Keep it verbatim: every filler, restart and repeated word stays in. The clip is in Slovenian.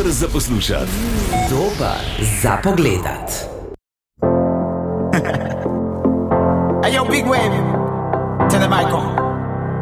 za poslušati. Dober za pogledat. Hey yo, big wave. Tell them I come.